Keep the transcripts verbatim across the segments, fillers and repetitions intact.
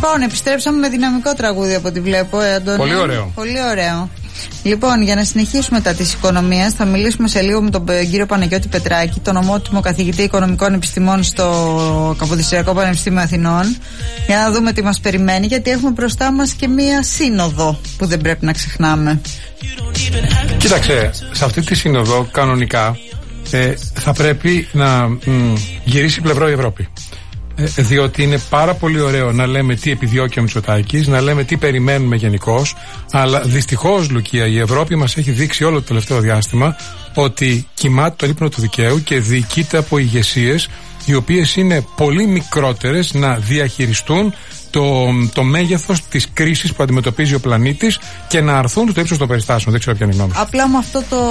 Λοιπόν, επιστρέψαμε με δυναμικό τραγούδι από ό,τι βλέπω, ε, Αντώνη. Πολύ ωραίο. Πολύ ωραίο. Λοιπόν, για να συνεχίσουμε τα της οικονομίας, θα μιλήσουμε σε λίγο με τον κύριο Παναγιώτη Πετράκη, τον ομότιμο καθηγητή οικονομικών επιστημών στο Καποδιστριακό Πανεπιστήμιο Αθηνών, για να δούμε τι μας περιμένει, γιατί έχουμε μπροστά μας και μία σύνοδο που δεν πρέπει να ξεχνάμε. Κοίταξε, σε αυτή τη σύνοδο κανονικά ε, θα πρέπει να μ, γυρίσει πλευρό η Ευρώπη. Ε, διότι είναι πάρα πολύ ωραίο να λέμε τι επιδιώκει ο Μητσοτάκης, να λέμε τι περιμένουμε γενικώς, αλλά δυστυχώς, Λουκία, η Ευρώπη μας έχει δείξει όλο το τελευταίο διάστημα ότι κοιμάται τον ύπνο του δικαίου και διοικείται από ηγεσίες οι οποίες είναι πολύ μικρότερες να διαχειριστούν το, το μέγεθος της κρίσης που αντιμετωπίζει ο πλανήτης και να αρθούν στο ύψος των περιστάσεων. Δεν ξέρω ποια είναι η γνώμη. Απλά με αυτό, το,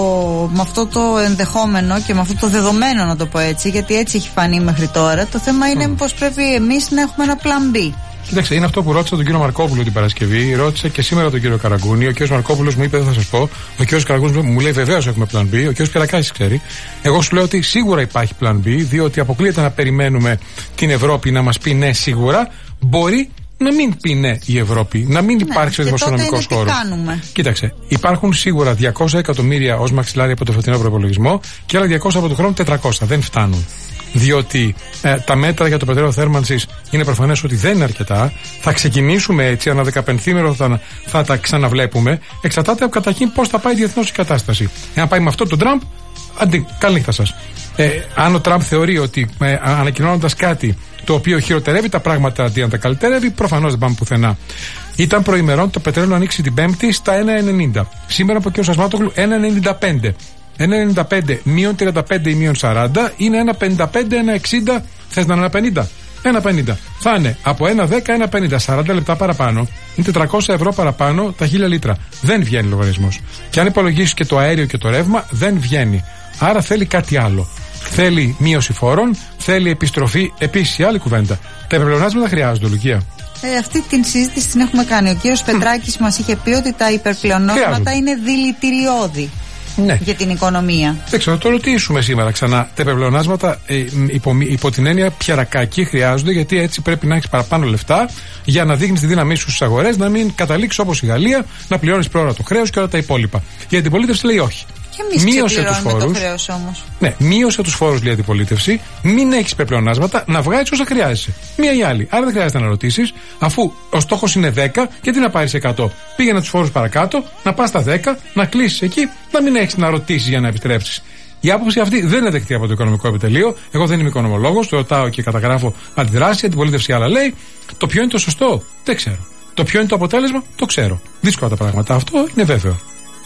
με αυτό το ενδεχόμενο και με αυτό το δεδομένο, να το πω έτσι, γιατί έτσι έχει φανεί μέχρι τώρα, το θέμα είναι mm. πως πρέπει εμείς να έχουμε ένα plan B. Κοίταξε, είναι αυτό που ρώτησα τον κύριο Μαρκόπουλο την Παρασκευή, ρώτησα και σήμερα τον κύριο Καραγκούνη. Ο κύριος Μαρκόπουλος μου είπε, δεν θα σας πω. Ο κύριος Καραγκούνης μου λέει, βεβαίως έχουμε plan B. Ο κύριος Πιερακάκης ξέρει. Εγώ σου λέω ότι σίγουρα υπάρχει plan B, διότι αποκλείεται να περιμένουμε την Ευρώπη να μας πει ναι, σίγουρα. Μπορεί να μην πει ναι η Ευρώπη, να μην ναι, υπάρξει ο δημοσιονομικός χώρος. Κοίταξε, υπάρχουν σίγουρα διακόσια εκατομμύρια ως μαξιλάρια από το φετινό προϋπολογισμό και άλλα διακόσια από το χρόνο τετρακόσια. Δεν φτάνουν. Διότι ε, τα μέτρα για το πετρέλαιο θέρμανσης είναι προφανές ότι δεν είναι αρκετά. Θα ξεκινήσουμε έτσι, ανά δεκαπενθήμερο θα, θα τα ξαναβλέπουμε. Εξαρτάται από καταρχήν πώς θα πάει διεθνώς η κατάσταση. Εάν πάει με αυτό τον Τραμπ, αντί, καλή νύχτα σας. Ε, αν ο Τραμπ θεωρεί ότι ε, ανακοινώνοντας κάτι το οποίο χειροτερεύει τα πράγματα αντί να τα καλυτερεύει, προφανώς δεν πάμε πουθενά. Ήταν προημερών το πετρέλαιο να ανοίξει την Πέμπτη στα ένα ενενήντα. Σήμερα από ο κ. Σασμάτογλου ένα ενενήντα πέντε. ένα ενενήντα πέντε μείον τριάντα πέντε ή μείον σαράντα είναι ένα πενήντα πέντε, ένα εξήντα. Θες να είναι ένα πενήντα? ένα πενήντα. Θα είναι από ένα δέκα, ένα πενήντα. σαράντα λεπτά παραπάνω. Είναι τετρακόσια ευρώ παραπάνω τα χίλια λίτρα. Δεν βγαίνει λογαριασμός. Και αν υπολογίσεις και το αέριο και το ρεύμα, δεν βγαίνει. Άρα θέλει κάτι άλλο. Θέλει μείωση φόρων, θέλει επιστροφή. Επίσης, η άλλη κουβέντα. Τα υπερπλεονάσματα χρειάζονται, Λουκία. Ε, αυτή την συζήτηση την έχουμε κάνει. Ο κύριος Πετράκης μας είχε πει ότι τα υπερπλεονάσματα είναι δηλητηριώδη. Ναι. Για την οικονομία. Δεν ξέρω, θα το ρωτήσουμε σήμερα ξανά. Τα υπερπλεονάσματα ε, υπό, υπό την έννοια πιαρακάκι χρειάζονται, γιατί έτσι πρέπει να έχεις παραπάνω λεφτά για να δείχνεις τη δύναμή σου στις αγορές, να μην καταλήξεις όπως η Γαλλία, να πληρώνεις πρόωρα το χρέος και όλα τα υπόλοιπα. Η αντιπολίτευση λέει όχι. Και εμείς μείωσε τους φόρους. Το χρέος όμως. Ναι, μείωσε τους φόρους, λέει η αντιπολίτευση. Μην έχεις υπερπλεονάσματα, να βγάζεις όσα χρειάζεσαι. Μία ή άλλη. Άρα δεν χρειάζεται να ρωτήσεις, αφού ο στόχος είναι δέκα, γιατί να πάρεις εκατό. Πήγαινε τους φόρους παρακάτω, να πας στα δέκα, να κλείσεις εκεί, να μην έχεις να ρωτήσεις για να επιστρέψεις. Η άποψη αυτή δεν είναι δεκτή από το Οικονομικό Επιτελείο. Εγώ δεν είμαι οικονομολόγος, το ρωτάω και καταγράφω αντιδράση. Η αντιπολίτευση άλλα λέει. Το ποιο είναι το σωστό, δεν ξέρω. Το ποιο είναι το αποτέλεσμα, το ξέρω. Δύσκολα τα πράγματα. Αυτό είναι βέβαιο.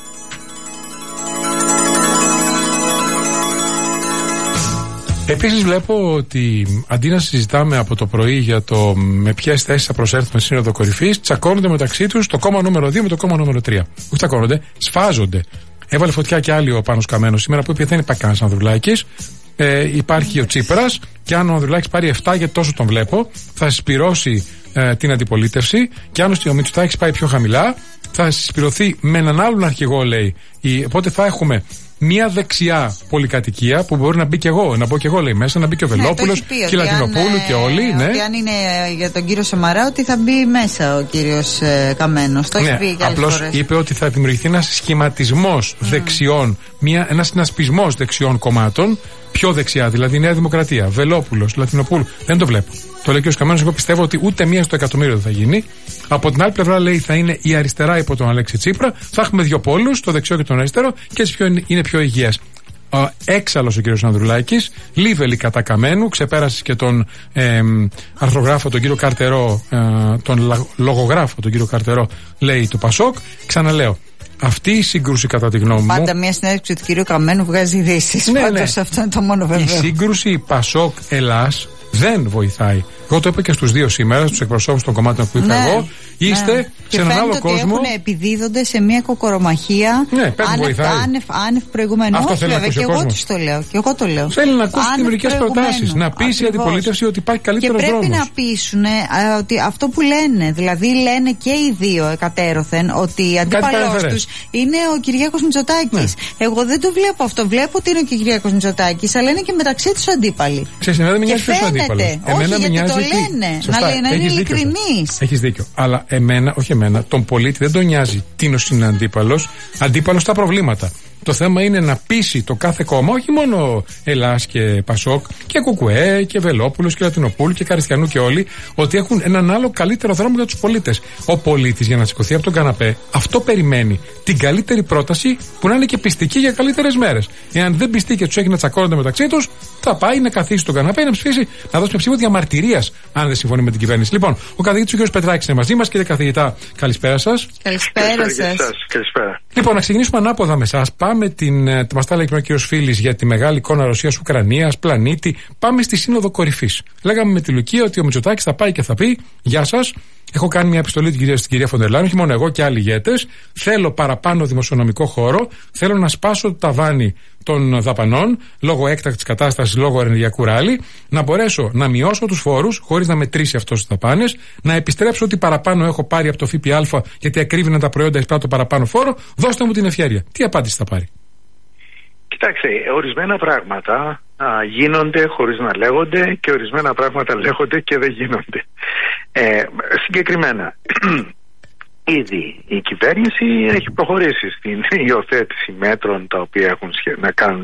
Επίσης βλέπω ότι αντί να συζητάμε από το πρωί για το με ποιες θέσεις θα προσέλθουμε στη Σύνοδο Κορυφής, τσακώνονται μεταξύ τους το κόμμα νούμερο δύο με το κόμμα νούμερο τρία. Όχι τσακώνονται, σφάζονται. Έβαλε φωτιά και άλλη ο Πάνος Καμένος σήμερα που είπε δεν υπάρχει κανένας Ανδρουλάκης. Ε, υπάρχει ο Τσίπρας και αν ο Ανδρουλάκης πάρει επτά, γιατί τόσο τον βλέπω, θα συσπυρώσει ε, την αντιπολίτευση και αν ο Μητσοτάκης πάει πιο χαμηλά, θα συσπυρωθεί με έναν άλλον αρχηγό, λέει. Η, οπότε θα έχουμε μια δεξιά πολυκατοικία που μπορεί να μπει και εγώ, να μπω και εγώ, λέει μέσα, να μπει και ο Βελόπουλος ναι, και η Λατινοπούλου και όλοι. Ναι. Ότι αν είναι για τον κύριο Σαμαρά, ότι θα μπει μέσα ο κύριος ε, Καμένος. Το έχει ναι, πει και απλώς είπε ότι θα δημιουργηθεί ένας σχηματισμός mm. δεξιών, μια, ένας συνασπισμός δεξιών κομμάτων, πιο δεξιά, δηλαδή Νέα Δημοκρατία, Βελόπουλος, Λατινοπούλου. Δεν το βλέπω. Το λέει και ο Καμένος, εγώ πιστεύω ότι ούτε μία στο εκατομμύριο δεν θα γίνει. Από την άλλη πλευρά, λέει, θα είναι η αριστερά υπό τον Αλέξη Τσίπρα. Θα έχουμε δύο πόλους, το δεξιό και τον αριστερό, και έτσι ποιο είναι, είναι πιο υγιές. Έξαλλος ο κύριος Ανδρουλάκης, λίβελη κατά Καμένου, ξεπέρασε και τον ε, αρθρογράφο τον κύριο Καρτερό, ε, τον λογογράφο τον κύριο Καρτερό, λέει το Πασόκ. Ξαναλέω, αυτή η σύγκρουση κατά τη γνώμη μου. Πάντα μια συνέντευξη του κυρίου Καμένου βγάζει ειδήσεις. Ναι, πάντως ναι. Αυτό είναι το μόνο βέβαιο. Η σύγκρουση Πασόκ Ελλάς δεν βοηθάει. Εγώ το είπα και στους δύο σήμερα, στους εκπροσώπους των κομμάτων που είπα ναι, εγώ. Είστε ναι. σε έναν άλλο κόσμο. Και επιδίδονται σε μια κοκορομαχία. Ναι, άνευ, άνευ, άνευ προηγουμένου. Αυτό θέλει βέβαια, να ακούσει και ο εγώ τους το λέω. Και εγώ το λέω. Θέλει να ακούσει δημιουργικές προτάσεις. Να πείσει η αντιπολίτευση ότι υπάρχει καλύτερος δρόμος. Και πρέπει δρόμος. να πείσουν ότι αυτό που λένε, δηλαδή λένε και οι δύο εκατέρωθεν ότι αντίπαλός τους είναι ο Κυριάκος Μητσοτάκης. Ναι. Εγώ δεν το βλέπω αυτό. Βλέπω ότι είναι ο Κυριάκος Μητσοτάκης, αλλά είναι και μεταξύ τους αντίπαλοι. Ξέρεις, εμένα δεν με νοιάζει ποιος είναι γίνεται. Όχι, γιατί το λένε. Σωστά, να, να είναι ειλικρινείς. Έχεις δίκιο. Αλλά εμένα, όχι εμένα, τον πολίτη δεν τον νοιάζει τίνος είναι αντίπαλος. Αντίπαλος στα προβλήματα. Το θέμα είναι να πείσει το κάθε κόμμα, όχι μόνο Ελλάς και Πασόκ και Κουκουέ και Βελόπουλος και Λατινοπούλου και Καριστιανού και όλοι, ότι έχουν έναν άλλο καλύτερο δρόμο για τους πολίτες. Ο πολίτης για να σηκωθεί από τον καναπέ, αυτό περιμένει. Την καλύτερη πρόταση που να είναι και πιστική για καλύτερες μέρες. Εάν δεν πιστεί και τους έχει να τσακώνονται μεταξύ τους, θα πάει να καθίσει στον καναπέ, να ψηφίσει, να δώσει μια ψήφο διαμαρτυρίας, αν δεν συμφωνεί με την κυβέρνηση. Λοιπόν, ο καθηγητής ο κ. Πετράκης είναι μαζί μας. Κύριε καθηγητά, καλησπέρα σας. Καλησπέρα σας. Καλησπέρα. Λοιπόν, να ξεκινήσουμε ανάποδα με εσάς. Πάμε την. Μας τα έλεγε ο κ. Φίλης για τη μεγάλη εικόνα Ρωσίας-Ουκρανίας, πλανήτη. Πάμε στη Σύνοδο Κορυφής. Λέγαμε με τη Λουκία ότι ο Μητσοτάκης θα πάει και θα πει: Γεια σας. Έχω κάνει μια επιστολή την κυρία, στην κυρία Φοντερ Λάιεν, όχι μόνο εγώ και άλλοι ηγέτες. Θέλω παραπάνω δημοσιονομικό χώρο. Θέλω να σπάσω το ταβάνι των δαπανών λόγω έκτακτης κατάστασης, λόγω ενεργειακού ράλι. Να μπορέσω να μειώσω τους φόρους χωρίς να μετρήσει αυτό τις δαπάνες. Να επιστρέψω ό,τι παραπάνω έχω πάρει από το ΦΠΑ, γιατί ακρίβηναν τα προϊόντα εισπράττω παραπάνω φόρο. Δώστε μου την ευχέρεια. Τι απάντηση θα πάρει? Κοιτάξτε, ορισμένα πράγματα α, γίνονται χωρίς να λέγονται και ορισμένα πράγματα λέγονται και δεν γίνονται. Ε, συγκεκριμένα, ήδη η κυβέρνηση έχει προχωρήσει στην υιοθέτηση μέτρων τα οποία έχουν να κάνουν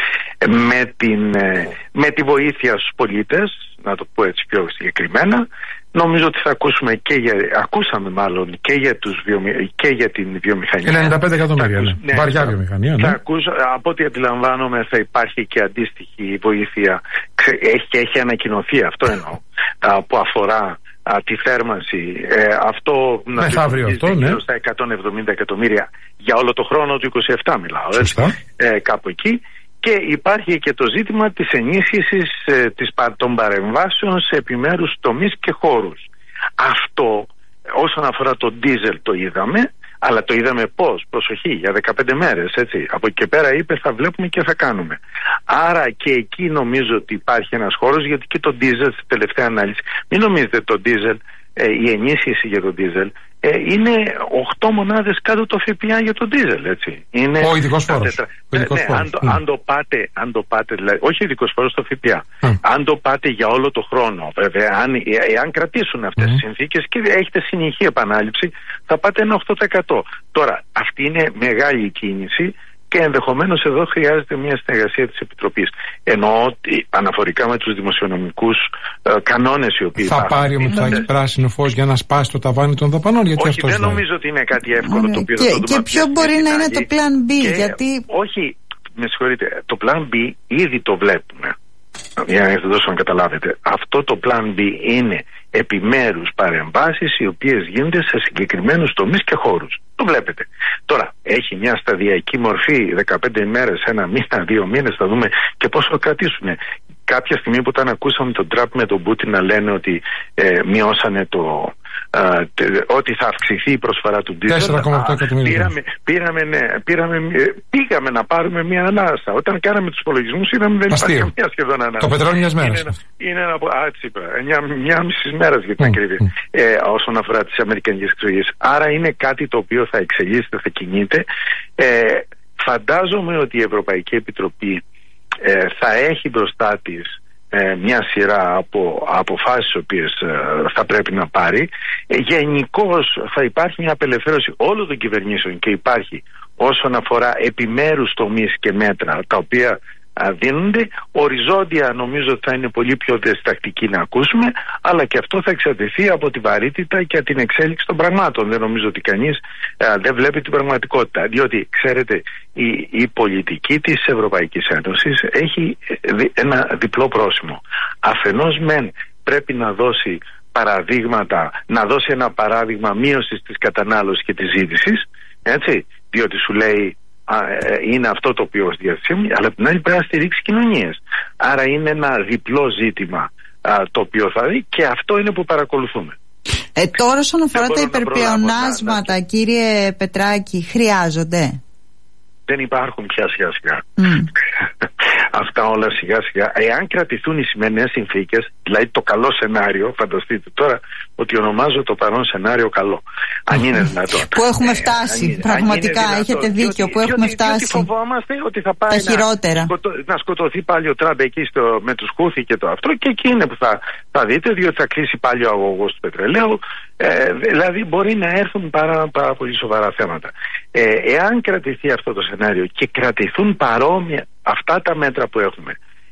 με, την, με τη βοήθεια στους πολίτες, να το πω έτσι πιο συγκεκριμένα. Νομίζω ότι θα ακούσουμε και για, ακούσαμε μάλλον και για, τους βιομη, και για την βιομηχανία. ενενήντα πέντε εκατομμύρια, ναι. Ναι. Βαριά θα, βιομηχανία, ναι. Θα ακούσω, από ό,τι αντιλαμβάνομαι θα υπάρχει και αντίστοιχη βοήθεια. Έχει, έχει ανακοινωθεί, αυτό εννοώ, που αφορά α, τη θέρμανση. Ε, αυτό ναι, θα αύριο αυτό, ναι. Στα εκατόν εβδομήντα εκατομμύρια για όλο το χρόνο του είκοσι επτά μιλάω. Ε, κάπου εκεί. Και υπάρχει και το ζήτημα της ενίσχυσης ε, της, των παρεμβάσεων σε επιμέρους τομείς και χώρους. Αυτό όσον αφορά το ντίζελ το είδαμε, αλλά το είδαμε πώς, προσοχή, για δεκαπέντε μέρες, έτσι. Από εκεί και πέρα είπε θα βλέπουμε και θα κάνουμε. Άρα και εκεί νομίζω ότι υπάρχει ένας χώρος, γιατί και το ντίζελ στη τελευταία ανάλυση, μην νομίζετε το ντίζελ, ε, η ενίσχυση για το ντίζελ, Ε, είναι οκτώ μονάδες κάτω το ΦΠΑ για τον ντίζελ, έτσι. Είναι ο ειδικός φόρος. Ναι, ναι, αν, το, mm. αν το πάτε, αν το πάτε δηλαδή, όχι ειδικός φόρος στο ΦΠΑ, mm. αν το πάτε για όλο το χρόνο, βέβαια, αν, αν κρατήσουν αυτές mm. τις συνθήκες και έχετε συνεχή επανάληψη, θα πάτε ένα οκτώ τοις εκατό. Τώρα, αυτή είναι μεγάλη κίνηση και ενδεχομένως εδώ χρειάζεται μια συνεργασία της Επιτροπής. Εννοώ ότι αναφορικά με τους δημοσιονομικούς ε, κανόνες οι οποίοι θα υπάρχουν. πάρει ο Μητσοτάκης ναι. πράσινο φως για να σπάσει το ταβάνι των δαπανών? Γιατί όχι, δεν νομίζω ότι είναι κάτι εύκολο. Ναι. Το οποίο και, θα το και ποιο μπορεί να είναι το Plan B? Και, γιατί... Όχι, με συγχωρείτε, το Plan B ήδη το βλέπουμε. Για να το δώσω να καταλάβετε. Αυτό το Plan B είναι επιμέρους παρεμβάσεις οι οποίες γίνονται σε συγκεκριμένους τομείς και χώρους. Το βλέπετε. Τώρα, έχει μια σταδιακή μορφή, δεκαπέντε ημέρες, ένα μήνα, δύο μήνες, θα δούμε και πώς θα κρατήσουν. Κάποια στιγμή που όταν ακούσαμε τον Τραμπ με τον Πούτιν να λένε ότι ε, μειώσανε το... Uh, ότι θα αυξηθεί η προσφορά του ντίζελ. Πήραμε, πήραμε, ναι, πήραμε, πήγαμε να πάρουμε μια ανάσα. Όταν κάναμε τους υπολογισμούς είδαμε δεν υπάρχει καμία σχεδόν ανάσα. Το πετρέλαιο μιας μέρας. Είναι, είναι ένα, α, έτσι είπα, μια, μια μισή μέρα για την mm, ακρίβεια mm. ε, όσον αφορά τις αμερικανικές εξωγές. Άρα είναι κάτι το οποίο θα εξελίσσεται, θα κινείται. Ε, φαντάζομαι ότι η Ευρωπαϊκή Επιτροπή ε, θα έχει μπροστά της μια σειρά από αποφάσεις οι οποίες θα πρέπει να πάρει. Γενικώς θα υπάρχει μια απελευθέρωση όλων των κυβερνήσεων και υπάρχει όσον αφορά επιμέρους τομείς και μέτρα τα οποία δίνονται. Οριζόντια νομίζω ότι θα είναι πολύ πιο διστακτική να ακούσουμε, αλλά και αυτό θα εξαρτηθεί από τη βαρύτητα και την εξέλιξη των πραγμάτων. Δεν νομίζω ότι κανείς α, δεν βλέπει την πραγματικότητα, διότι ξέρετε η, η πολιτική της Ευρωπαϊκής Ένωσης έχει δι, ένα διπλό πρόσημο. Αφενός μεν πρέπει να δώσει παραδείγματα, να δώσει ένα παράδειγμα μείωσης της κατανάλωσης και της ζήτησης, έτσι, διότι σου λέει είναι αυτό το οποίο ως διαθέσιμο, αλλά από την άλλη πρέπει να στηρίξει κοινωνίες. Άρα είναι ένα διπλό ζήτημα α, το οποίο θα δει και αυτό είναι που παρακολουθούμε. Ε, τώρα όσον αφορά τα υπερπλεονάσματα, κύριε Πετράκη, χρειάζονται? δεν υπάρχουν πια σιγά σιγά. Mm. Αυτά όλα σιγά σιγά. Εάν κρατηθούν οι σημερινές συνθήκες, δηλαδή το καλό σενάριο, φανταστείτε τώρα ότι ονομάζω το παρόν σενάριο καλό. Αν είναι δυνατόν. Που έχουμε φτάσει. Ε, πραγματικά δυνατόν, έχετε δίκιο. Διότι, που έχουμε διότι, φτάσει. Διότι φοβόμαστε ότι θα πάει να, σκοτω, να σκοτωθεί πάλι ο Τραμπ εκεί στο, με τους Χούθη και το αυτό, και εκεί είναι που θα, θα δείτε, διότι θα κλείσει πάλι ο αγωγός του πετρελαίου. Ε, δηλαδή μπορεί να έρθουν πάρα, πάρα πολύ σοβαρά θέματα. Ε, εάν κρατηθεί αυτό το σενάριο και κρατηθούν παρόμοια αυτά τα μέτρα που έχουμε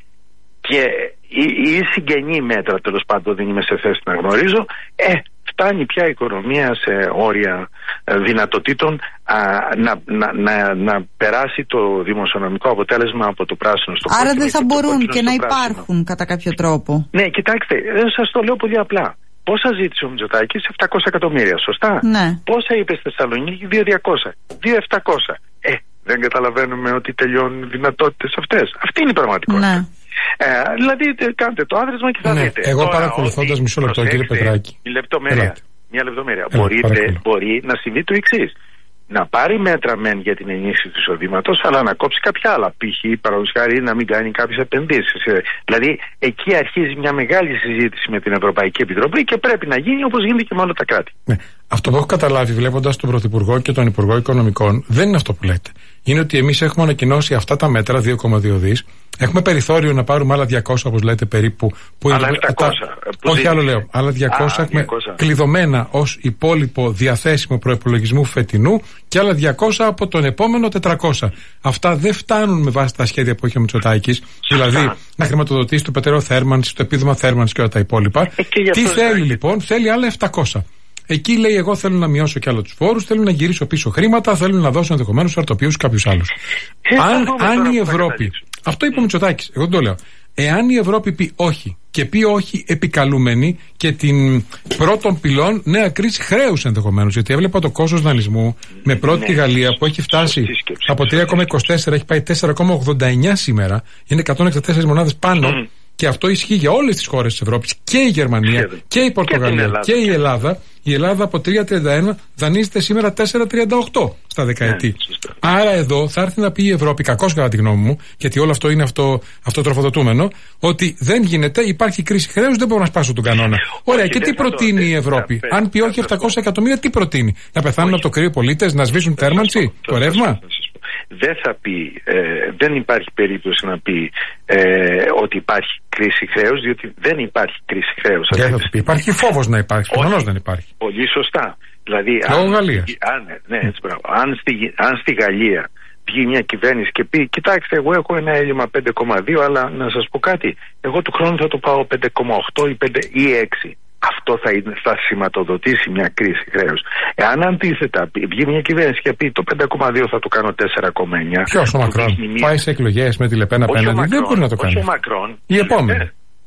και ή, ή συγγενή μέτρα, τέλος πάντων δεν είμαι σε θέση να γνωρίζω, ε, φτάνει πια η οικονομία σε όρια ε, δυνατοτήτων α, να, να, να, να περάσει το δημοσιονομικό αποτέλεσμα από το πράσινο στο κόκκινο. Άρα δεν θα και μπορούν και να πράσινο. Υπάρχουν κατά κάποιο τρόπο. Ναι, κοιτάξτε, σας το λέω πολύ απλά. Πόσα ζήτησε ο Μητσοτάκης? επτακόσια εκατομμύρια, σωστά? Ναι. Πόσα είπε στη Θεσσαλονίκη? δύο χιλιάδες διακόσια. δύο χιλιάδες επτακόσια. Ε, δεν καταλαβαίνουμε ότι τελειώνουν οι δυνατότητες αυτές. Αυτή είναι η πραγματικότητα. Ναι. Ε, δηλαδή, κάντε το άδρεσμα και θα ναι, δείτε. Εγώ παρακολουθώντας μισό λεπτό, κύριε Πετράκη. Η λεπτομέρεια. Μια λεπτομέρεια. Έλα, Μπορείτε, μπορεί να συμβεί το εξής. Να πάρει μέτρα μεν για την ενίσχυση του εισοδήματος, αλλά να κόψει κάποια άλλα. Π.χ. παραδείγματος χάρη να μην κάνει κάποιες επενδύσεις. Δηλαδή, εκεί αρχίζει μια μεγάλη συζήτηση με την Ευρωπαϊκή Επιτροπή και πρέπει να γίνει όπως γίνεται και με όλα τα κράτη. Ναι. Αυτό που έχω καταλάβει βλέποντας τον Πρωθυπουργό και τον Υπουργό Οικονομικών δεν είναι αυτό που λέτε. Είναι ότι εμείς έχουμε ανακοινώσει αυτά τα μέτρα, δύο κόμμα δύο δις. Έχουμε περιθώριο να πάρουμε άλλα διακόσια, όπως λέτε, περίπου. Που άλλα επτακόσια. Τα... Όχι άλλο λέω. Άλλα διακόσια Α, έχουμε διακόσια. Κλειδωμένα ως υπόλοιπο διαθέσιμο προϋπολογισμού φετινού και άλλα διακόσια από τον επόμενο τετρακόσια. Αυτά δεν φτάνουν με βάση τα σχέδια που έχει ο Μητσοτάκης. Δηλαδή να χρηματοδοτήσει το πετρέλαιο θέρμανση, το επίδομα θέρμανση και όλα τα υπόλοιπα. Ε, Τι θέλει λοιπόν? Θέλει άλλα επτακόσια. Εκεί λέει: εγώ θέλω να μειώσω κι άλλο τους φόρους, θέλω να γυρίσω πίσω χρήματα, θέλω να δώσω ενδεχομένως στους αρτοποιούς κάποιους άλλους. Ε, αν αν η Ευρώπη. Αυτό είπε ο Μητσοτάκης, εγώ δεν το λέω. Εάν η Ευρώπη πει όχι και πει όχι επικαλούμενη και την πρώτον πυλών νέα κρίση χρέους ενδεχομένως, γιατί έβλεπα το κόστος δανεισμού με πρώτη ναι, τη Γαλλία που έχει φτάσει από τρία κόμμα είκοσι τέσσερα, έχει πάει τέσσερα κόμμα ογδόντα εννιά σήμερα, είναι εκατόν εξήντα τέσσερις μονάδες πάνω. Mm. Και αυτό ισχύει για όλες τις χώρες της Ευρώπης, και η Γερμανία και η Πορτογαλία και, και η Ελλάδα. Η Ελλάδα από τρία κόμμα τριάντα ένα δανείζεται σήμερα τέσσερα κόμμα τριάντα οκτώ στα δεκαετή. Yeah, Άρα εδώ θα έρθει να πει η Ευρώπη, κακώς κατά τη γνώμη μου, γιατί όλο αυτό είναι αυτό, αυτοτροφοδοτούμενο, ότι δεν γίνεται, υπάρχει κρίση χρέους, δεν μπορώ να σπάσω τον κανόνα. Ωραία, και τι προτείνει η Ευρώπη? Αν πει όχι επτακόσια εκατομμύρια, τι προτείνει? Να πεθάνουν από το κρύο πολίτες, να σβήσουν θέρμανση, το ρεύμα? Δεν θα πει, ε, δεν υπάρχει περίπτωση να πει ε, ότι υπάρχει κρίση χρέους, διότι δεν υπάρχει κρίση χρέους. Δεν θα πει. Υπάρχει φόβος να υπάρχει, προφανώς δεν υπάρχει. Πολύ σωστά. Δηλαδή, αν, Γαλλίας. Αν, ναι, έτσι, αν, στη, αν στη Γαλλία βγει μια κυβέρνηση και πει: κοιτάξτε, εγώ έχω ένα έλλειμμα πέντε κόμμα δύο, αλλά να σας πω κάτι, εγώ του χρόνου θα το πάω πέντε κόμμα οκτώ ή, πέντε ή έξι. Αυτό θα, είναι, θα σηματοδοτήσει μια κρίση χρέους. Εάν αντίθετα βγει μια κυβέρνηση και πει: το πέντε κόμμα δύο θα το κάνω τέσσερα κόμμα εννιά. Ποιος ο Μακρόν? Πάει σε εκλογές με τη Λεπέν απέναντι. Δεν μπορεί να το κάνει. Όχι ο Μακρόν. Η επόμενη.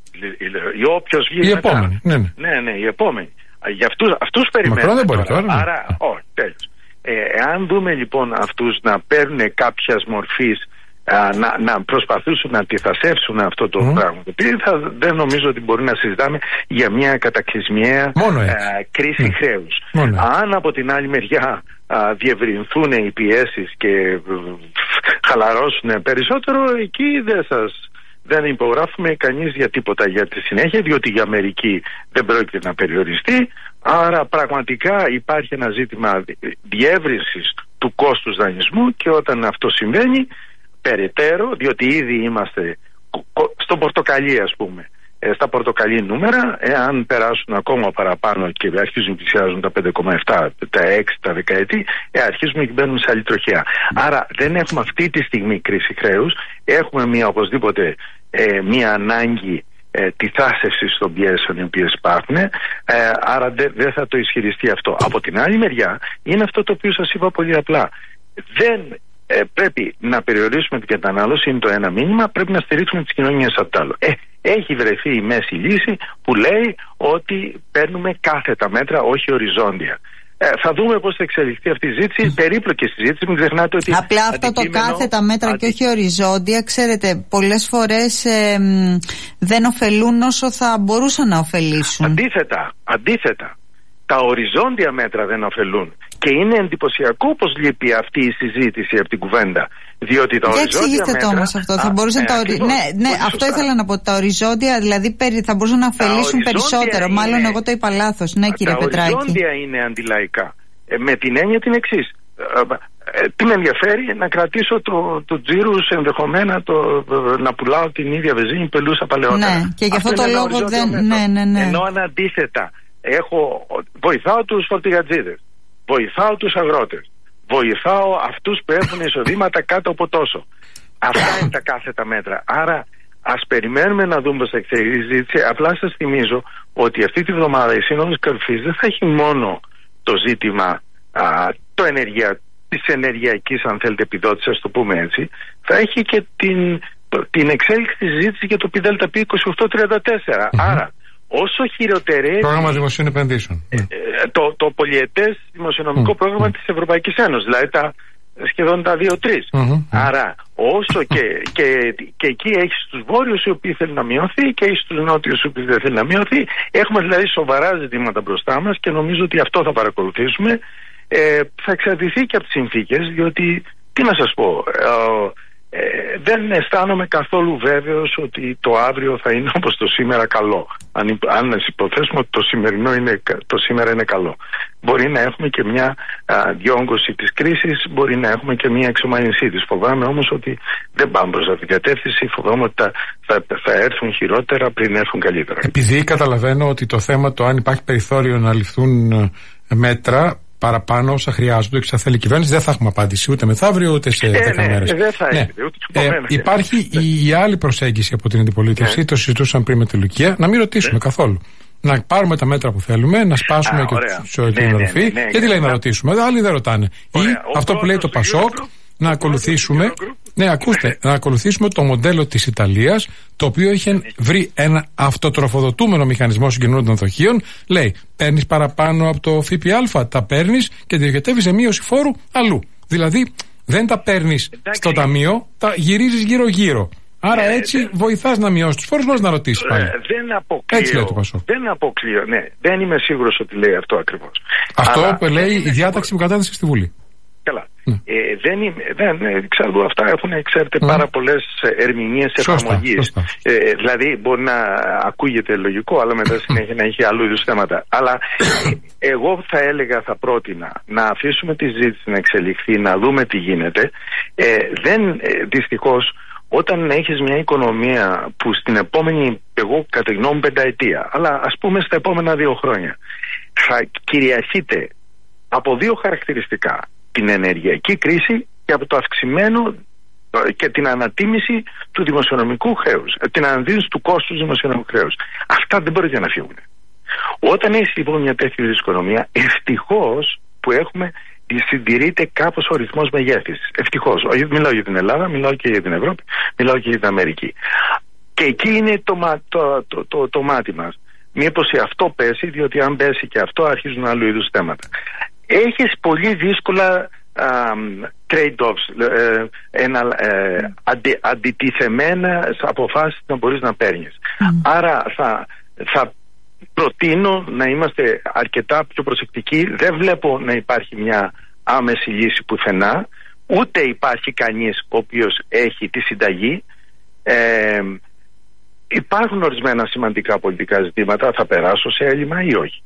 Όποιος βγει. Η επόμενη. Ναι, ναι. ναι, ναι, η επόμενη. Για αυτούς, αυτούς περιμένουμε. Μακρόν δεν μπορεί τώρα. τώρα ναι. Άρα, όχι, τέλος. Ε, εάν δούμε λοιπόν αυτούς να παίρνουν κάποιας μορφής, α, να, να προσπαθήσουν να αντιθασεύσουν αυτό το mm. πράγμα, θα, δεν νομίζω ότι μπορεί να συζητάμε για μια κατακλυσμιαία α, κρίση mm. χρέους. Μόνο αν από την άλλη μεριά α, διευρυνθούν οι πιέσεις και χαλαρώσουν περισσότερο, εκεί δεν σας δεν υπογράφουμε κανείς για τίποτα για τη συνέχεια, διότι η Αμερική δεν πρόκειται να περιοριστεί. Άρα πραγματικά υπάρχει ένα ζήτημα διεύρυνσης του κόστους δανεισμού, και όταν αυτό συμβαίνει περαιτέρω, διότι ήδη είμαστε στο πορτοκαλί, ας πούμε, στα πορτοκαλί νούμερα, εάν περάσουν ακόμα παραπάνω και αρχίζουν να πλησιάζουν τα πέντε κόμμα επτά, τα έξι, τα δεκαετή, ε, αρχίζουμε και μπαίνουμε σε άλλη τροχιά. Άρα δεν έχουμε αυτή τη στιγμή κρίση χρέους, έχουμε μια οπωσδήποτε ε, μια ανάγκη ε, τη θάσευση των πιέσεων οι οποίες υπάρχουν, ε, άρα δεν δε θα το ισχυριστεί αυτό. Από την άλλη μεριά είναι αυτό το οποίο σας είπα πολύ απλά. Δεν ε, πρέπει να περιορίσουμε την κατανάλωση, είναι το ένα μήνυμα, πρέπει να στηρίξουμε τις κοινωνίες από το άλλο. Ε, έχει βρεθεί η μέση λύση που λέει ότι παίρνουμε κάθετα μέτρα, όχι οριζόντια. Ε, θα δούμε πώς θα εξελιχθεί αυτή η ζήτηση, περίπλοκη συζήτηση, μην ξεχνάτε ότι... Απλά αυτό το κάθετα μέτρα αντι... και όχι οριζόντια, ξέρετε, πολλές φορές ε, δεν ωφελούν όσο θα μπορούσαν να ωφελήσουν. Αντίθετα, αντίθετα. Τα οριζόντια μέτρα δεν ωφελούν. Και είναι εντυπωσιακό πως λείπει αυτή η συζήτηση από την κουβέντα. Διότι τα οριζόντια μέτρα... εξηγήστε το όμως αυτό. Θα μπορούσαν ναι, τα ορι... ναι, ναι, αυτό σωστά. Ήθελα να πω. Τα οριζόντια δηλαδή θα μπορούσαν να ωφελήσουν περισσότερο. Είναι... Μάλλον εγώ το είπα λάθος. Ναι, κύριε τα Πετράκη. Τα οριζόντια είναι αντιλαϊκά. Ε, με την έννοια την εξής. Ε, τι με ενδιαφέρει να κρατήσω το, το τζίρους ενδεχομένα το, να πουλάω την ίδια βενζίνη πελούσα παλαιότερα. Ναι, και γι' αυτό, αυτό το λόγο δεν... Ναι, ναι, ναι. Ενώ αν αντίθετα έχω, βοηθάω τους φορτηγατζίδες, βοηθάω τους αγρότες, βοηθάω αυτούς που έχουν εισοδήματα κάτω από τόσο. Αυτά είναι τα κάθετα μέτρα. Άρα ας περιμένουμε να δούμε πώς θα εξελιχθεί η συζήτηση. Απλά σας θυμίζω ότι αυτή τη βδομάδα η Σύνοδος Κορυφής δεν θα έχει μόνο το ζήτημα α, το ενεργεια, της ενεργειακής, αν θέλετε, επιδότησης, ας το πούμε έτσι. Θα έχει και την, την εξέλιξη της συζήτησης για το πι δέλτα πι είκοσι οκτώ τριάντα τέσσερα. Mm-hmm. Άρα όσο χειροτερεύει πρόγραμμα δημοσίων επενδύσεων. Ε, το, το πολυετές δημοσιονομικό mm. πρόγραμμα mm. της Ευρωπαϊκής Ένωσης, δηλαδή τα, σχεδόν τα δύο τρία. Mm-hmm. Άρα όσο και, και, και εκεί έχεις τους βόρειους οι οποίοι θέλουν να μειωθεί και έχεις τους νότιους οι οποίοι δεν θέλουν να μειωθεί. Έχουμε δηλαδή σοβαρά ζητήματα μπροστά μας και νομίζω ότι αυτό θα παρακολουθήσουμε. Ε, θα εξαρτηθεί και από τις συνθήκες, διότι τι να σας πω, ε, ε, δεν αισθάνομαι καθόλου βέβαιος ότι το αύριο θα είναι όπως το σήμερα καλό. Αν, αν υποθέσουμε ότι το σημερινό είναι, το σήμερα είναι καλό. Μπορεί να έχουμε και μια α, διόγκωση της κρίσης, μπορεί να έχουμε και μια εξομάλυνσή της. Φοβάμαι όμως ότι δεν πάμε προς αυτή την κατεύθυνση, φοβάμαι ότι θα, θα, θα έρθουν χειρότερα πριν έρθουν καλύτερα. Επειδή καταλαβαίνω ότι το θέμα το αν υπάρχει περιθώριο να ληφθούν μέτρα παραπάνω όσα χρειάζονται και όσα θέλει η κυβέρνηση, δεν θα έχουμε απάντηση ούτε μεθαύριο ούτε σε δέκα ε, ναι, μέρες. Δεν θα ναι. Ούτε ε, υπάρχει η, η άλλη προσέγγιση από την αντιπολίτευση, ναι. Το συζητούσαν πριν με τη Λουκία, να μην ρωτήσουμε ναι. καθόλου. Να πάρουμε τα μέτρα που θέλουμε, να σπάσουμε Α, και την οροφή. Ναι, ναι, ναι, ναι, γιατί λέει να ρωτήσουμε, άλλοι δεν ρωτάνε. Ωραία. Ή ο αυτό που λέει το Πασόκ, να ακολουθήσουμε. Ναι, ακούστε, να ακολουθήσουμε το μοντέλο της Ιταλίας, το οποίο είχε βρει ένα αυτοτροφοδοτούμενο μηχανισμό συγκοινωνία των δοχείων. Λέει, παίρνεις παραπάνω από το ΦΠΑ, τα παίρνεις και διοχετεύεις σε μείωση φόρου αλλού. Δηλαδή, δεν τα παίρνεις στο ταμείο, τα γυρίζεις γύρω-γύρω. Άρα ε, έτσι δε... βοηθάς να μειώσεις τους φόρους, χωρίς να ρωτήσεις πάλι. Ε, δεν αποκλείω. Έτσι λέει το Πασόκ. Δεν αποκλείω, ναι. Δεν είμαι σίγουρος ότι λέει αυτό ακριβώς. Αυτό Αλλά, που λέει η διάταξη που κατέθεσε στη Βουλή. Καλά. Mm. Ε, δεν είναι, δεν, εξάλλου αυτά έχουν, ξέρετε, mm. πάρα πολλές ερμηνείες εφαρμογής. Ε, δηλαδή μπορεί να ακούγεται λογικό, αλλά μετά συνέχεια να έχει άλλου είδους θέματα. Αλλά ε, εγώ θα έλεγα, θα πρότεινα να αφήσουμε τη ζήτηση να εξελιχθεί, να δούμε τι γίνεται. Ε, δεν, ε, δυστυχώς, όταν έχεις μια οικονομία που στην επόμενη, εγώ κατά τη γνώμη μου, πενταετία, αλλά ας πούμε στα επόμενα δύο χρόνια, θα κυριαρχείται από δύο χαρακτηριστικά. Την ενεργειακή κρίση και από το αυξημένο και την ανατίμηση του δημοσιονομικού χρέους, την ανατίμηση του κόστους του δημοσιονομικού χρέους. Αυτά δεν μπορείτε να φύγουν. Όταν έχει λοιπόν μια τέτοια οικονομία, ευτυχώς που έχουμε, συντηρείται κάπως ο ρυθμός μεγέθυνσης. Ευτυχώς. Όχι, μιλάω για την Ελλάδα, μιλάω και για την Ευρώπη, μιλάω και για την Αμερική. Και εκεί είναι το, το, το, το, το μάτι μας. Μήπως αυτό πέσει, διότι αν πέσει και αυτό αρχίζουν άλλου είδους θέματα. Έχεις πολύ δύσκολα um, trade-offs, ε, ένα, ε, αντι, αντιτιθεμένες αποφάσεις να μπορείς να παίρνεις. Mm. Άρα θα, θα προτείνω να είμαστε αρκετά πιο προσεκτικοί. Δεν βλέπω να υπάρχει μια άμεση λύση πουθενά, ούτε υπάρχει κανείς ο οποίος έχει τη συνταγή. Ε, υπάρχουν ορισμένα σημαντικά πολιτικά ζητήματα, θα περάσω σε έλλειμμα ή όχι.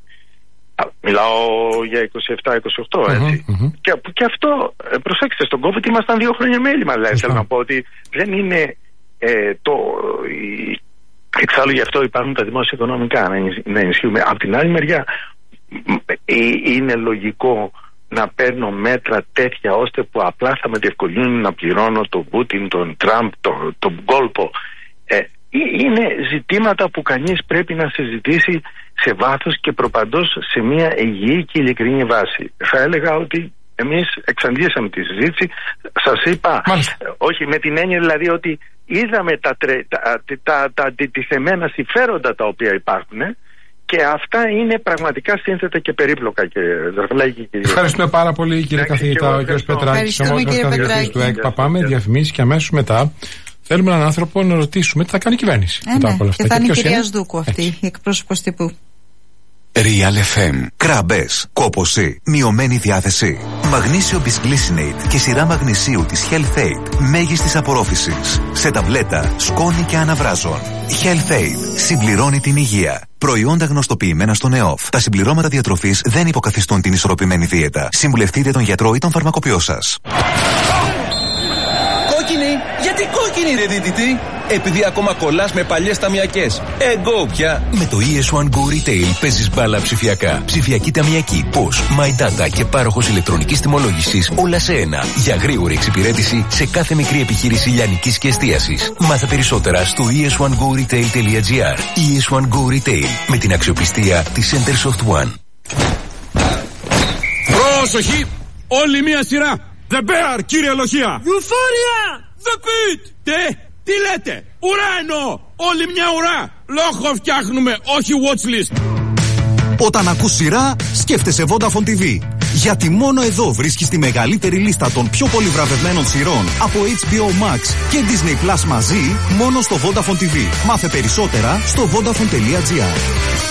Μιλάω για είκοσι επτά είκοσι οκτώ, έτσι. Mm-hmm, mm-hmm. Και, και αυτό, προσέξτε, στον COVID ήμασταν δύο χρόνια με έλλειμμα. Δηλαδή, θέλω να πω ότι δεν είναι ε, το. Η, εξάλλου γι' αυτό υπάρχουν τα δημόσια οικονομικά να, να ενισχύουμε. Απ' την άλλη μεριά, ε, είναι λογικό να παίρνω μέτρα τέτοια ώστε που απλά θα με διευκολύνουν να πληρώνω τον Πούτιν, τον Τραμπ, τον, τον κόλπο. Ε, είναι ζητήματα που κανείς πρέπει να συζητήσει σε βάθος και προπαντός σε μια υγιή και ειλικρινή βάση. Θα έλεγα ότι εμείς εξαντλήσαμε τη συζήτηση. Σας είπα, Μάλιστα. όχι με την έννοια δηλαδή ότι είδαμε τα, τρε, τα, τα, τα, τα αντιτιθεμένα συμφέροντα τα οποία υπάρχουν και αυτά είναι πραγματικά σύνθετα και περίπλοκα. Και, και, Ευχαριστούμε πάρα πολύ κύριε καθηγητά, ο κ. Πετράκης, ομότιμος καθηγητής του ΕΚΠΑ. Πάμε διαφημίσεις και αμέσως μετά θέλουμε έναν άνθρωπο να ρωτήσουμε τι θα κάνει η κυβέρνηση. Ε, μετά ναι. από όλα αυτά. Και θα είναι η κυρία Σδούκου αυτή, η εκπρόσωπος τύπου. Real εφ εμ. Κράμπες, κόπωση, μειωμένη διάθεση. Μαγνήσιο Bisglycinate και σειρά μαγνησίου της Health Aid μέγιστης απορρόφησης. Σε ταμπλέτα, σκόνη και αναβράζων. Health Aid συμπληρώνει την υγεία. Προϊόντα γνωστοποιημένα στον ΕΟΦ. Τα συμπληρώματα διατροφής δεν υποκαθιστούν την ισορροπημένη δίαιτα. Συμβουλευτείτε τον γιατρό ή τον φαρμακοποιό σας. Κόκκινη! Γιατί κόκκινη ρε δίδυτη? Επειδή ακόμα κολλάς με παλιές ταμιακές. Εγώ πια. Με το ι ες one Go Retail παίζεις μπάλα ψηφιακά. Ψηφιακή ταμιακή, πώς, My Data και πάροχος ηλεκτρονικής τιμολόγησης όλα σε ένα. Για γρήγορη εξυπηρέτηση σε κάθε μικρή επιχείρηση λιανικής και εστίασης. Μάθε περισσότερα στο ι ες one go retail τελεία τζι άρ. ι ες one Go Retail με την αξιοπιστία της Centersoft One. Πρόσοχη! Όλη μία σειρά! The Bear, κύριε Λοχεία! Euphoria! The Pit! Τι! Τι λέτε! Ουρά εννοώ! Όλη μια ουρά! Λόγο φτιάχνουμε, όχι watchlist! Όταν ακούς σειρά, σκέφτεσαι Vodafone τι βι. Γιατί μόνο εδώ βρίσκεις τη μεγαλύτερη λίστα των πιο πολύ βραβευμένων σειρών από έιτς μπι ο Max και Disney Plus μαζί, μόνο στο Vodafone τι βι. Μάθε περισσότερα στο vodafone τελεία τζι άρ.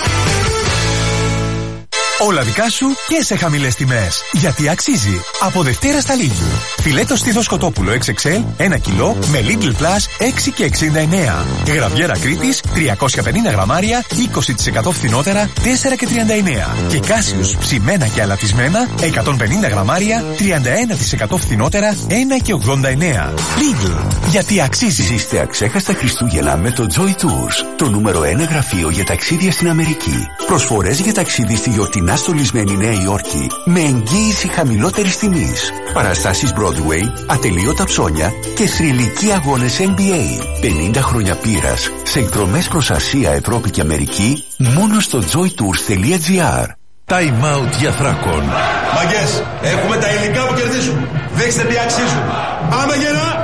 Όλα δικά σου και σε χαμηλές τιμές. Γιατί αξίζει. Από Δευτέρα στα Lidl. Φιλέτο στήθος κοτόπουλο εξ εξ ελ ένα κιλό με Lidl Plus έξι και εξήντα εννέα. Γραβιέρα Κρήτης τριακόσια πενήντα γραμμάρια είκοσι τοις εκατό φθηνότερα τέσσερα και τριάντα εννέα. Και Κάσιους ψημένα και αλατισμένα εκατόν πενήντα γραμμάρια τριάντα ένα τοις εκατό φθηνότερα ένα και ογδόντα εννέα. Lidl. Γιατί αξίζει. Ζήστε αξέχαστα Χριστούγεννα με το Joy Tours. Το νούμερο ένα γραφείο για ταξίδια στην Αμερική. Προσφορές για ταξίδι στη γιορτινά στολισμένη Νέα Υόρκη με εγγύηση χαμηλότερης τιμής. Παραστάσεις Broadway, ατελείωτα ψώνια και θρυλικοί αγώνες εν μπι έι. πενήντα χρόνια πείρας σε εκδρομές προς Ασία, Ευρώπη και Αμερική μόνο στο joy tours τελεία τζι άρ. Time out για Θράκον. Μαγκές, έχουμε τα υλικά που κερδίζουν. Δείξτε τι αξίζουν. Πάμε γερά!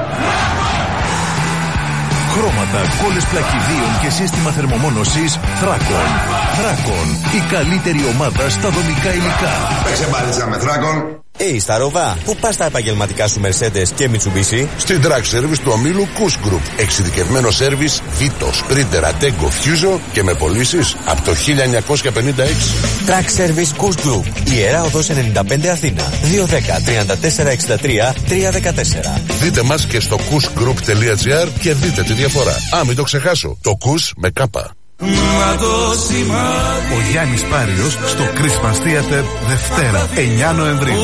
Χρώματα, κόλλες πλακιδίων και σύστημα θερμομόνωσης Θράκον. Θράκον, η καλύτερη ομάδα στα δομικά υλικά. Παίξε μπάλιτσα με Θράκον. Hey, Σταρόβα, πού πας τα επαγγελματικά σου Mercedes και Mitsubishi? Στην Track Service του ομίλου Kuss Group. Εξειδικευμένο σέρβις Vito, Sprinter, Ateco, Fuso και με πωλήσεις από το χίλια εννιακόσια πενήντα έξι. Track Service Kuss Group. Ιερά Οδός ενενήντα πέντε Αθήνα. δύο ένα μηδέν τριάντα τέσσερα εξήντα τρία τριακόσια δεκατέσσερα. Δείτε μας και στο kuss group τελεία τζι άρ και δείτε τη διαφορά. Α, μην το ξεχάσω. Το Kuss με κάπα. Ο Γιάννης Πάριος στο Christmas Theater Δευτέρα εννέα Νοεμβρίου.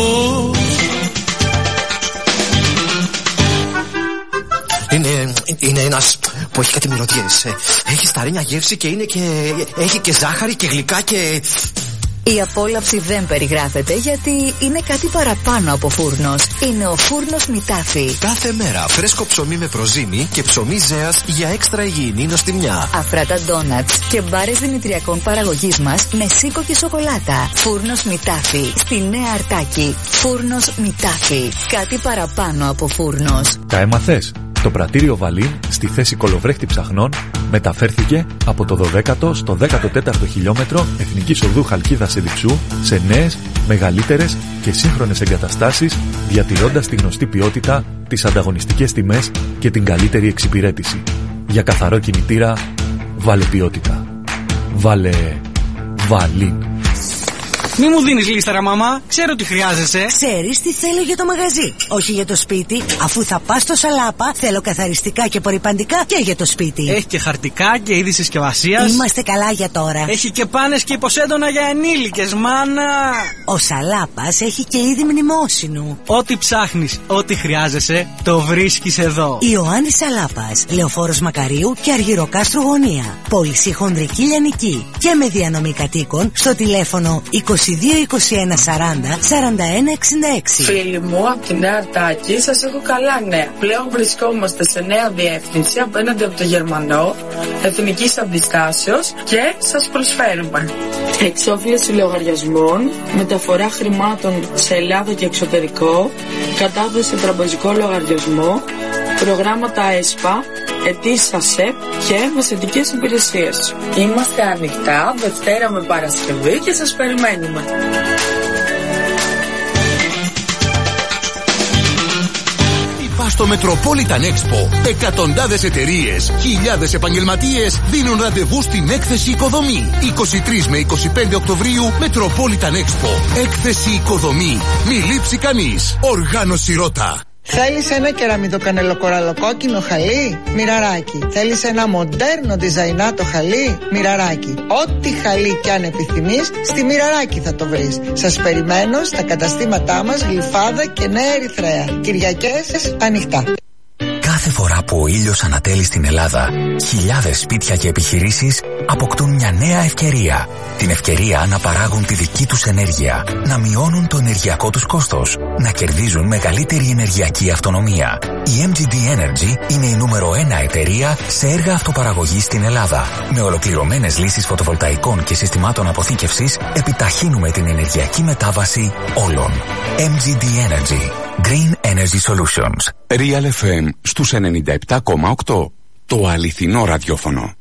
Είναι, είναι ένας που έχει κάτι μυρωδιές. Έχει σταρίνια γεύση και είναι και... έχει και ζάχαρη και γλυκά και... Η απόλαυση δεν περιγράφεται γιατί είναι κάτι παραπάνω από φούρνος. Είναι ο φούρνος Μητάφι. Κάθε μέρα φρέσκο ψωμί με προζύμι και ψωμί ζέας για έξτρα υγιεινή νοστιμιά. Αφράτα ντόνατς και μπάρες δημητριακών παραγωγής μας με σίκο και σοκολάτα. Φούρνος Μητάφι. Στη Νέα Αρτάκη. Φούρνος Μητάφι. Κάτι παραπάνω από φούρνος. Τα έμαθες? Το πρατήριο Βαλίν στη θέση κολοβρέχτη ψαχνών μεταφέρθηκε από το δωδέκατο στο δέκατο τέταρτο χιλιόμετρο Εθνικής Οδού Χαλκίδας Εδιψού σε νέες, μεγαλύτερες και σύγχρονες εγκαταστάσεις, διατηρώντας τη γνωστή ποιότητα, τις ανταγωνιστικές τιμές και την καλύτερη εξυπηρέτηση. Για καθαρό κινητήρα, βάλε ποιότητα. Βάλε Βαλίν. Μη μου δίνεις λίστα, ρε μαμά. Ξέρω τι χρειάζεσαι. Ξέρεις τι θέλω για το μαγαζί, όχι για το σπίτι. Αφού θα πας στο Σαλάπα, θέλω καθαριστικά και απορρυπαντικά και για το σπίτι. Έχει και χαρτικά και είδη συσκευασίας. Είμαστε καλά για τώρα. Έχει και πάνες και υποσέντονα για ενήλικες, μάνα. Ο Σαλάπας έχει και είδη μνημόσυνου. Ό,τι ψάχνεις, ό,τι χρειάζεσαι, το βρίσκεις εδώ. Ιωάννης Σαλάπας, Λεωφόρος Μακαρίου και Αργυροκάστρου Γωνία. Πώληση χονδρική λιανική και με διανομή κατοίκων στο τηλέφωνο είκοσι δύο είκοσι ένα σαράντα σαράντα ένα εξήντα έξι. Φίλοι μου από τη Νέα Αρτάκη, σας έχω καλά νέα. Πλέον βρισκόμαστε σε νέα διεύθυνση απέναντι από το Γερμανό, Εθνικής Αντιστάσεως και σας προσφέρουμε εξόφληση λογαριασμών, μεταφορά χρημάτων σε Ελλάδα και εξωτερικό, κατάθεση τραπεζικό λογαριασμό, προγράμματα ΕΣΠΑ, αιτήσεις ΑΣΕΠ και μεσαιτικές υπηρεσίες. Είμαστε ανοιχτά Δευτέρα με Παρασκευή και σας περιμένουμε. Πας στο Metropolitan Expo. Εκατοντάδες εταιρείες, χιλιάδες επαγγελματίες δίνουν ραντεβού στην έκθεση Οικοδομή. είκοσι τρεις με είκοσι πέντε Οκτωβρίου Metropolitan Expo. Έκθεση Οικοδομή. Μη λείψει κανείς. Οργάνωση Ρώτα. Θέλεις ένα κεραμιδοκανελοκοραλοκόκκινο χαλί? Μοιραράκι. Θέλεις ένα μοντέρνο διζαϊνάτο χαλί? Μοιραράκι. Ό,τι χαλί κι αν επιθυμείς, στη Μοιραράκι θα το βρεις. Σας περιμένω στα καταστήματά μας Γλυφάδα και Νέα Ερυθρέα. Κυριακές ανοιχτά. Κάθε φορά που ο ήλιος ανατέλει στην Ελλάδα, χιλιάδες σπίτια και επιχειρήσεις αποκτούν μια νέα ευκαιρία. Την ευκαιρία να παράγουν τη δική τους ενέργεια, να μειώνουν το ενεργειακό τους κόστος, να κερδίζουν μεγαλύτερη ενεργειακή αυτονομία. Η εμ τζι ντι Energy είναι η νούμερο ένα εταιρεία σε έργα αυτοπαραγωγής στην Ελλάδα. Με ολοκληρωμένες λύσεις φωτοβολταϊκών και συστημάτων αποθήκευσης, επιταχύνουμε την ενεργειακή μετάβαση όλων. εμ τζι ντι Energy. Green Energy Solutions. Real εφ εμ στους ενενήντα επτά κόμμα οκτώ. Το αληθινό ραδιόφωνο.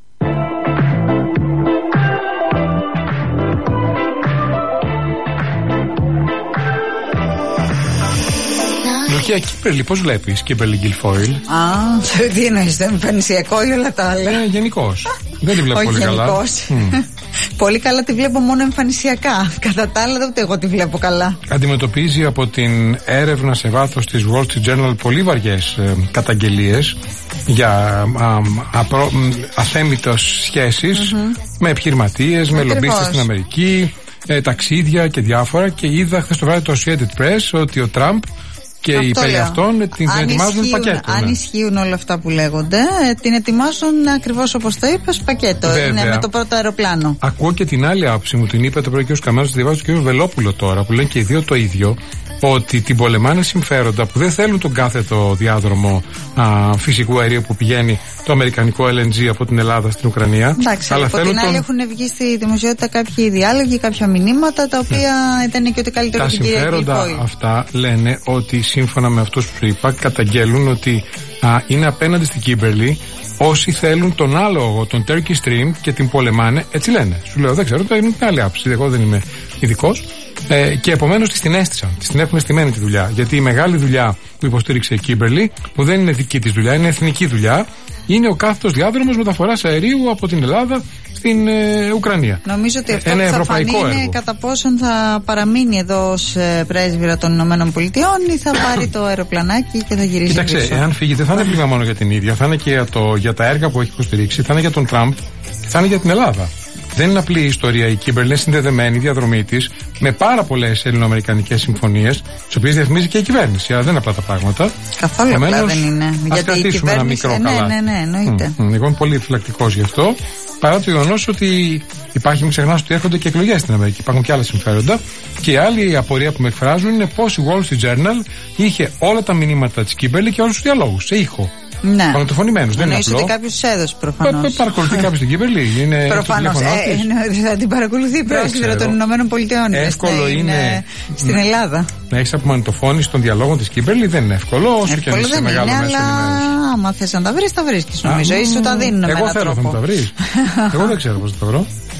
Λουκία, Κίμπερλι, πώς βλέπεις Κίμπερλι Γκιλφόιλ? Α, τι εννοείς, δεν είναι εμφανισιακό ή όλα τα άλλα? Ε, γενικώς. Δεν τη βλέπω Όχι πολύ καλά. Mm. Πολύ καλά τη βλέπω μόνο εμφανισιακά. Κατά τα άλλα, ούτε εγώ τη βλέπω καλά. Αντιμετωπίζει από την έρευνα σε βάθος της Wall Street Journal πολύ βαριές ε, καταγγελίες για α, απρο, αθέμητες σχέσεις mm-hmm. με επιχειρηματίες, με λομπίστες στην Αμερική, ε, ταξίδια και διάφορα. Και είδα χθες το βράδυ το Associated Press ότι ο Τραμπ και οι υπέρ αυτών την αν ετοιμάζουν ισχύουν, πακέτο. Αν ναι. ισχύουν όλα αυτά που λέγονται, την ετοιμάζουν ακριβώς όπως το είπες, πακέτο. Βέβαια. Είναι με το πρώτο αεροπλάνο. Ακούω και την άλλη άποψη, μου την είπε το πρωί ο κ. Καμένος, τη διαβάζει ο κ. Βελόπουλο τώρα, που λένε και οι δύο το ίδιο, ότι την πολεμάνε συμφέροντα που δεν θέλουν τον κάθετο διάδρομο α, φυσικού αερίου που πηγαίνει το αμερικανικό ελ εν τζι από την Ελλάδα στην Ουκρανία. Εντάξει, αλλά από την άλλη τον... έχουν βγει στη δημοσιότητα κάποιοι διάλογοι, κάποια μηνύματα τα οποία yeah. ήταν και ότι καλύτερο την κυρία Γκιλφόιλ. Τα συμφέροντα αυτά λένε ότι σύμφωνα με αυτούς που είπα καταγγέλουν ότι α, είναι απέναντι στην Κίμπερλι όσοι θέλουν τον άλογο, τον Turkish Stream και την πολεμάνε, έτσι λένε. Σου λέω, δεν ξέρω, είναι την άλλη άποψη. Εγώ δεν είμαι ειδικός. Ε, και επομένως τη την έστησαν. Τη την έχουν στημένη τη δουλειά. Γιατί η μεγάλη δουλειά που υποστήριξε η Κίμπερλι, που δεν είναι δική της δουλειά, είναι εθνική δουλειά, είναι ο κάθετος διάδρομος μεταφοράς αερίου από την Ελλάδα στην ε, Ουκρανία. Νομίζω ότι αυτό Ένα που θα φανεί έργο. είναι κατά πόσον θα παραμείνει εδώ ως ε, πρέσβυρα των Ηνωμένων Πολιτειών ή θα πάρει το αεροπλανάκι και θα γυρίσει. Κοίταξε, πίσω. εάν φύγει, δεν θα είναι πλήγμα μόνο για την ίδια, θα είναι και για, το, για τα έργα που έχει υποστηρίξει, θα είναι για τον Τραμπ και θα είναι για την Ελλάδα. Δεν είναι απλή η ιστορία. Η Κίμπερλι είναι συνδεδεμένη η διαδρομή της με πάρα πολλές ελληνοαμερικανικές συμφωνίες, τις οποίες διαφημίζει και η κυβέρνηση. Αλλά δεν είναι απλά τα πράγματα. Καθόλου Επομένως, απλά δεν είναι. Ας Γιατί κρατήσουμε η ένα μικρό ναι, καλά. ναι, ναι, ναι, εννοείται. Mm, mm, εγώ είμαι πολύ φυλακτικός γι' αυτό. Παρά το γεγονός ότι υπάρχει, μην ξεχνάς ότι έρχονται και εκλογές στην Αμερική. Υπάρχουν και άλλα συμφέροντα. Και η άλλη απορία που με εκφράζουν είναι πώς η Wall Street Journal είχε όλα τα μηνύματα της Κίμπερλι και όλους τους διαλόγους σε ήχο. Ναι. Πανατοφωνημένους, δεν είναι απλό. Ότι κάποιος τους έδωσε προφανώς. Παρακολουθεί κάποιος την Κίμπερλι. Προφανώς. Ε, θα την παρακολουθεί η πρέσβυρα των Ηνωμένων Πολιτειών. Εύκολο είναι στην Ελλάδα. Να έχεις απομανιτοφώνηση των διαλόγων της Κίμπερλι δεν είναι εύκολο, όσο και αν είσαι σε μεγάλο μέσο ενημέρωσης. Άμα θες να τα βρεις, τα βρίσκεις νομίζω. Ή σου τα δίνουν με έναν τρόπο. Εγώ θέλω να τα βρεις. Εγώ δεν ξέρω πώς θα τα βρω.